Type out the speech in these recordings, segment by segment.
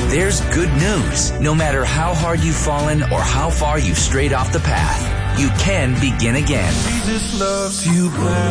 There's good news. No matter how hard you've fallen or how far you've strayed off the path, you can begin again. Jesus loves you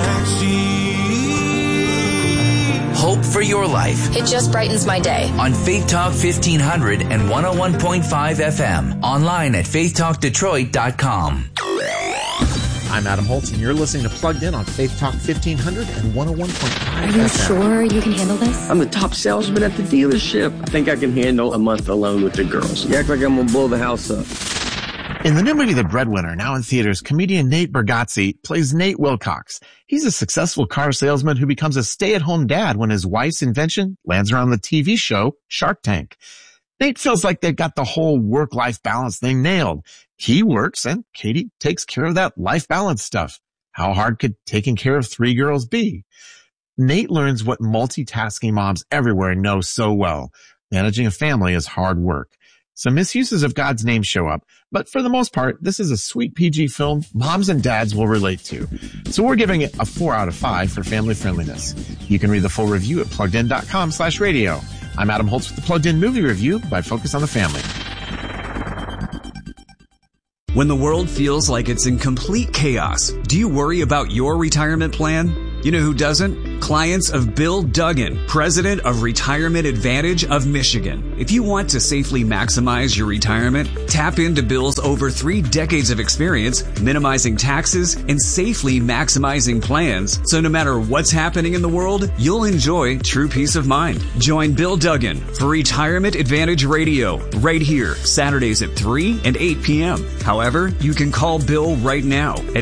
backseat. Hope for your life. It just brightens my day. On Faith Talk 1500 and 101.5 FM. Online at faithtalkdetroit.com. I'm Adam Holtz, and you're listening to Plugged In on Faith Talk 1500 and 101.5 FM. Are you sure you can handle this? I'm the top salesman at the dealership. I think I can handle a month alone with the girls. You act like I'm going to blow the house up. In the new movie The Breadwinner, now in theaters, comedian Nate Bargatze plays Nate Wilcox. He's a successful car salesman who becomes a stay-at-home dad when his wife's invention lands her on the TV show Shark Tank. Nate feels like they've got the whole work-life balance thing nailed. He works and Katie takes care of that life balance stuff. How hard could taking care of 3 girls be? Nate learns what multitasking moms everywhere know so well. Managing a family is hard work. Some misuses of God's name show up, but for the most part, this is a sweet PG film moms and dads will relate to. So we're giving it a 4 out of 5 for family friendliness. You can read the full review at pluggedin.com/radio. I'm Adam Holtz with the Plugged In Movie Review by Focus on the Family. When the world feels like it's in complete chaos, do you worry about your retirement plan? You know who doesn't? Clients of Bill Duggan, president of Retirement Advantage of Michigan. If you want to safely maximize your retirement, tap into Bill's over 3 decades of experience minimizing taxes and safely maximizing plans. So no matter what's happening in the world, you'll enjoy true peace of mind. Join Bill Duggan for Retirement Advantage Radio right here, Saturdays at 3 and 8 p.m. However, you can call Bill right now at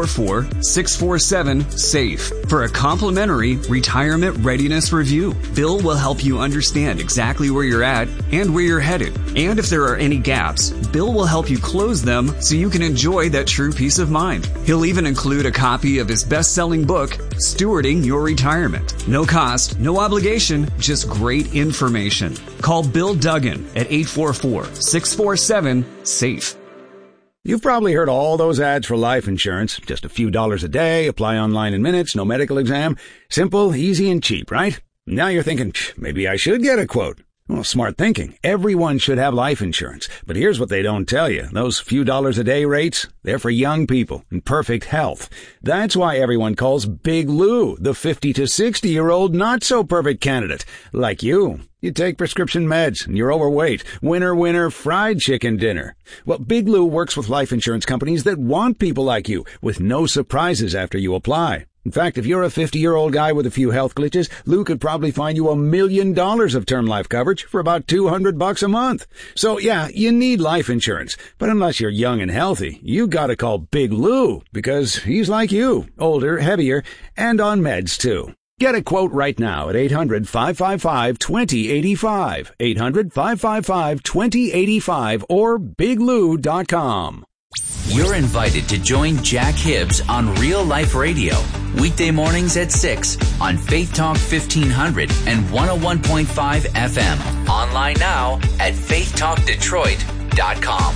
844-647-SAFE for a complimentary retirement readiness review. Bill will help you understand exactly where you're at and where you're headed. And if there are any gaps, Bill will help you close them so you can enjoy that true peace of mind. He'll even include a copy of his best-selling book, Stewarding Your Retirement. No cost, no obligation, just great information. Call Bill Duggan at 844-647-SAFE. You've probably heard all those ads for life insurance. Just a few dollars a day, apply online in minutes, no medical exam. Simple, easy, and cheap, right? Now you're thinking, maybe I should get a quote. Well, smart thinking. Everyone should have life insurance. But here's what they don't tell you. Those few dollars a day rates, they're for young people in perfect health. That's why everyone calls Big Lou the 50 to 60-year-old not-so-perfect candidate. Like you. You take prescription meds, and you're overweight. Winner, winner, fried chicken dinner. Well, Big Lou works with life insurance companies that want people like you, with no surprises after you apply. In fact, if you're a 50-year-old guy with a few health glitches, Lou could probably find you $1 million of term life coverage for about $200 a month. So yeah, you need life insurance. But unless you're young and healthy, you gotta call Big Lou, because he's like you, older, heavier, and on meds too. Get a quote right now at 800-555-2085, 800-555-2085, or biglou.com. You're invited to join Jack Hibbs on Real Life Radio, weekday mornings at 6 on Faith Talk 1500 and 101.5 FM. Online now at faithtalkdetroit.com.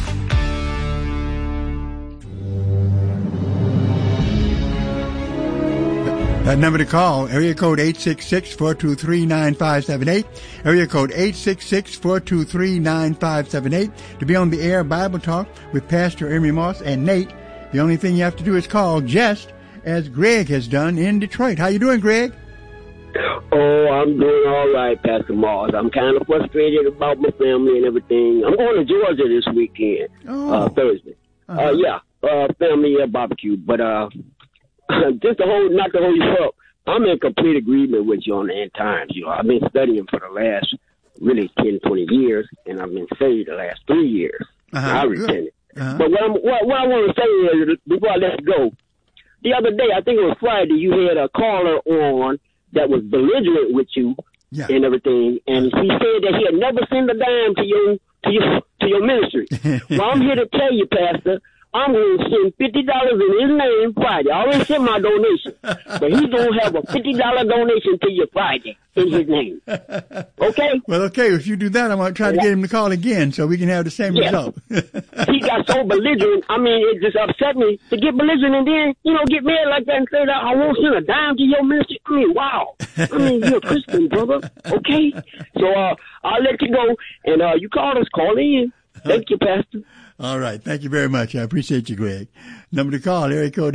That number to call, area code 866-423-9578, area code 866-423-9578, to be on the air Bible Talk with Pastor Emery Moss and Nate. The only thing you have to do is call, just as Greg has done in Detroit. How you doing, Greg? Oh, I'm doing all right, Pastor Moss. I'm kind of frustrated about my family and everything. I'm going to Georgia this weekend, Thursday. Family barbecue, but just not to hold you up, I'm in complete agreement with you on the end times. You know, I've been studying for the last really 10, 20 years, and I've been saved the last 3 years. I repented. But what I want to say is, before I let it go, the other day, I think it was Friday, you had a caller on that was belligerent with you and everything, and he said that he had never sent a dime to your ministry. Well, I'm here to tell you, Pastor, I'm going to send $50 in his name Friday. I already sent my donation, but he's going to have a $50 donation to you Friday in his name. Okay? Well, okay. If you do that, I'm going to try to get him to call again so we can have the same result. He got so belligerent. I mean, it just upset me to get belligerent and then, get mad like that and say that I won't send a dime to your ministry. I mean, wow. I mean, you're a Christian, brother. Okay? So I'll let you go. And you call in. Thank you, Pastor. All right. Thank you very much. I appreciate you, Greg. Number to call, area code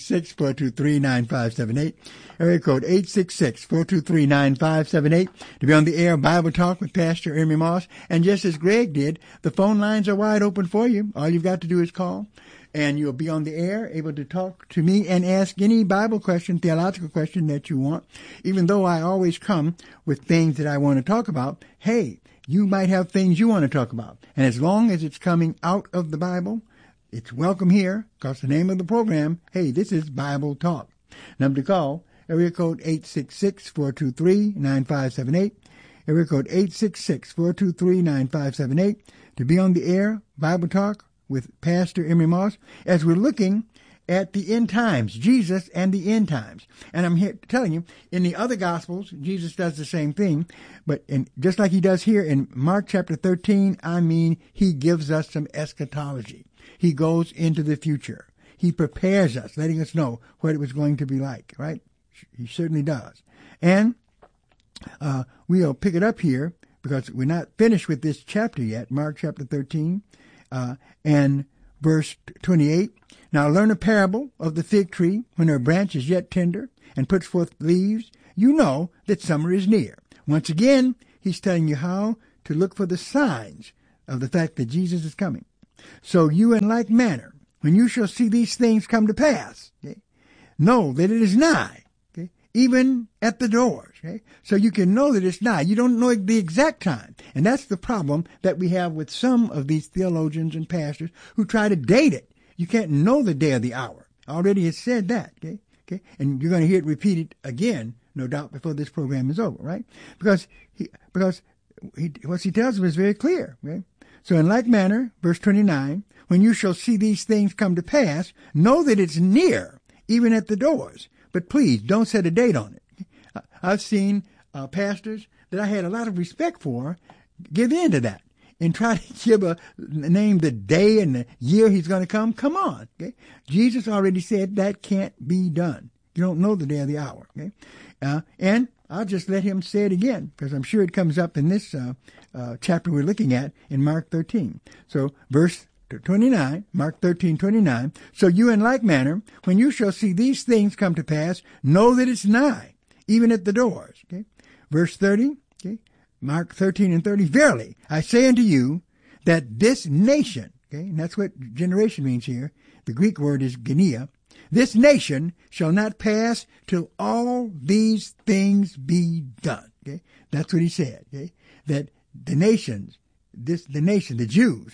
866-423-9578. Area code 866-423-9578 to be on the air Bible Talk with Pastor Ernie Moss. And just as Greg did, the phone lines are wide open for you. All you've got to do is call, and you'll be on the air, able to talk to me and ask any Bible question, theological question that you want. Even though I always come with things that I want to talk about, hey, you might have things you want to talk about. And as long as it's coming out of the Bible, it's welcome here, because the name of the program, hey, this is Bible Talk. Number to call, area code 866-423-9578. Area code 866-423-9578 to be on the air, Bible Talk with Pastor Emery Moss, as we're looking at the end times, Jesus and the end times. And I'm here telling you, in the other Gospels, Jesus does the same thing, but just like he does here in Mark chapter 13, he gives us some eschatology. He goes into the future. He prepares us, letting us know what it was going to be like, right? He certainly does. And we'll pick it up here, because we're not finished with this chapter yet, Mark chapter 13, and verse 28. Now learn a parable of the fig tree. When her branch is yet tender and puts forth leaves, you know that summer is near. Once again, he's telling you how to look for the signs of the fact that Jesus is coming. So you in like manner, when you shall see these things come to pass, okay, know that it is nigh, okay, even at the doors. Okay? So you can know that it's nigh. You don't know the exact time. And that's the problem that we have with some of these theologians and pastors who try to date it. You can't know the day or the hour. Already has said that, okay? And you're going to hear it repeated again, no doubt, before this program is over, right? Because what he tells us is very clear, okay? So in like manner, verse 29, when you shall see these things come to pass, know that it's near, even at the doors. But please, don't set a date on it. I've seen pastors that I had a lot of respect for give in to that and try to give name the day and the year he's going to come. Come on, okay? Jesus already said that can't be done. You don't know the day or the hour, okay? And I'll just let him say it again, because I'm sure it comes up in this chapter we're looking at in Mark 13. So verse 29, Mark 13:29. So you in like manner, when you shall see these things come to pass, know that it's nigh, even at the doors. Okay? Verse 30, okay? Mark 13:30. Verily, I say unto you that this nation, okay, and that's what generation means here. The Greek word is genea. This nation shall not pass till all these things be done. Okay? That's what he said. Okay? That the nations, the Jews,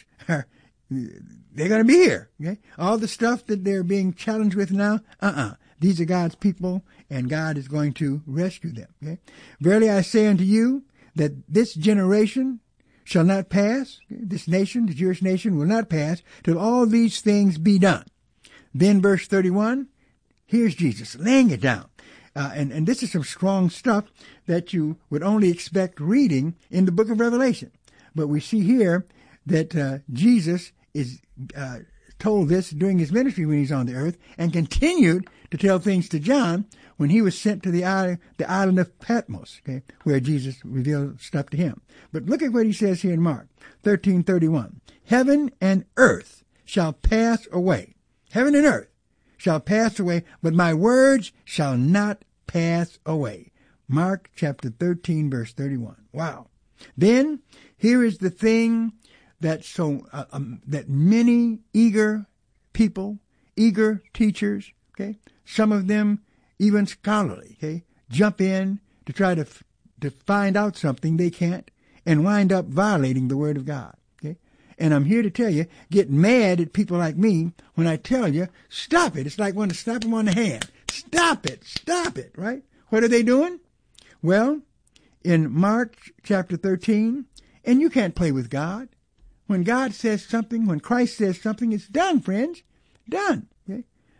they're going to be here. Okay? All the stuff that they're being challenged with now, these are God's people, and God is going to rescue them. Okay? Verily I say unto you that this generation shall not pass, okay? This nation, the Jewish nation, will not pass till all these things be done. Then verse 31, here's Jesus laying it down. And this is some strong stuff that you would only expect reading in the book of Revelation. But we see here that Jesus is told this during his ministry when he's on the earth, and continued to tell things to John when he was sent to the island of Patmos, okay, where Jesus revealed stuff to him. But look at what he says here in Mark 13:31. Heaven and earth shall pass away. Heaven and earth shall pass away, but my words shall not pass away. Mark chapter 13, verse 31. Wow. Then here is the thing that that many eager people, eager teachers, okay, some of them even scholarly, okay, jump in to try to find out something they can't, and wind up violating the word of God. Okay, and I'm here to tell you, get mad at people like me when I tell you, stop it. It's like wanting to slap them on the hand. Stop it, right? What are they doing? Well, in Mark chapter 13, and you can't play with God. When God says something, when Christ says something, it's done, friends. Done. Okay?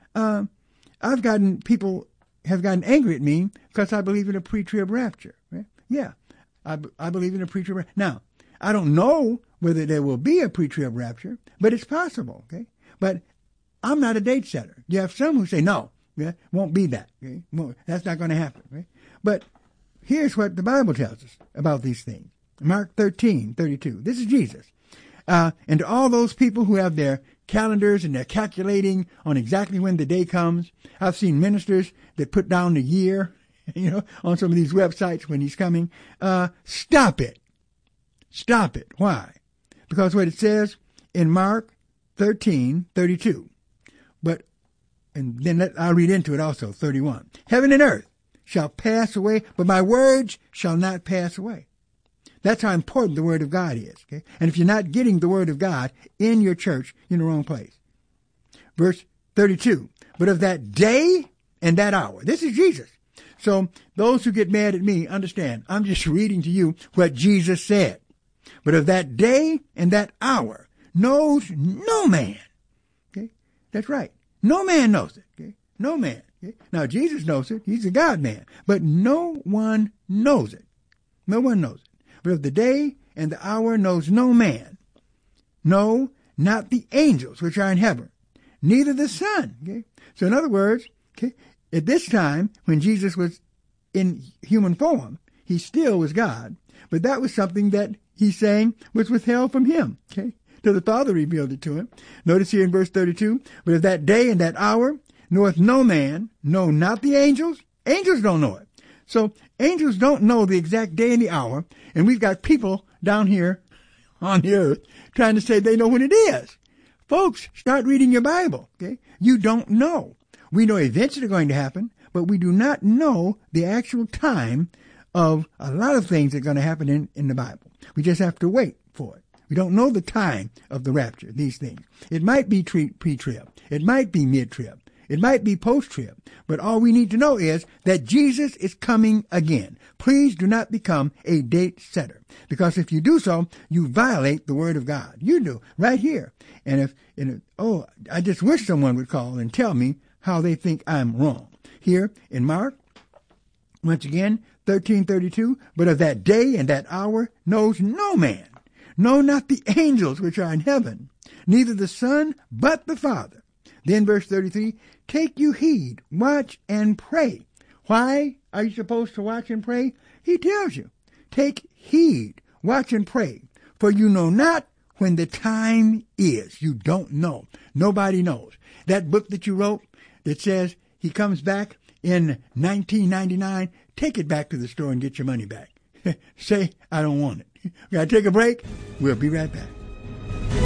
People have gotten angry at me because I believe in a pre-trib rapture. Right? Yeah, I believe in a pre-trib rapture. Now, I don't know whether there will be a pre-trib rapture, but it's possible. Okay, but I'm not a date setter. You have some who say, no, yeah, won't be that. Okay? That's not going to happen. Right? But here's what the Bible tells us about these things. Mark 13:32. This is Jesus. And to all those people who have their calendars and they're calculating on exactly when the day comes, I've seen ministers that put down the year, on some of these websites when he's coming. Stop it. Stop it. Why? Because what it says in Mark 13:32. And then I'll read into it also, 31. Heaven and earth shall pass away, but my words shall not pass away. That's how important the Word of God is. Okay? And if you're not getting the Word of God in your church, you're in the wrong place. Verse 32. But of that day and that hour. This is Jesus. So those who get mad at me, understand, I'm just reading to you what Jesus said. But of that day and that hour knows no man. Okay? That's right. No man knows it. Okay? No man. Okay? Now, Jesus knows it. He's a God-man. But no one knows it. No one knows it. But of the day and the hour knows no man. No, not the angels which are in heaven. Neither the Son. Okay? So in other words, okay, at this time, when Jesus was in human form, he still was God. But that was something that he's saying was withheld from him. Okay? Till the Father revealed it to him. Notice here in verse 32, but of that day and that hour knoweth no man, no, not the angels. Angels don't know it. So angels don't know the exact day and the hour, and we've got people down here on the earth trying to say they know when it is. Folks, start reading your Bible, okay? You don't know. We know events that are going to happen, but we do not know the actual time of a lot of things that are going to happen in the Bible. We just have to wait for it. We don't know the time of the rapture, these things. It might be pre-trib. It might be mid-trib. It might be post-trib. But all we need to know is that Jesus is coming again. Please do not become a date setter. Because if you do so, you violate the Word of God. You do, right here. And I just wish someone would call and tell me how they think I'm wrong. Here in Mark, once again, 13:32, but of that day and that hour knows no man. No, not the angels which are in heaven, neither the Son, but the Father. Then verse 33, take you heed, watch and pray. Why are you supposed to watch and pray? He tells you, take heed, watch and pray, for you know not when the time is. You don't know. Nobody knows. That book that you wrote that says he comes back in 1999, take it back to the store and get your money back. Say, I don't want it. We got to take a break. We'll be right back.